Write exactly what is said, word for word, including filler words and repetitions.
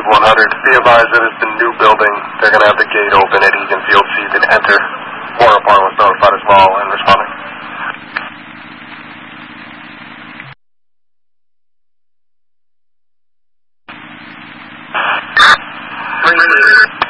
one hundred. Be advised that it's the new building. They're going to have the gate open at Egan Field so you can enter. Warren Apartment was notified as well and responding.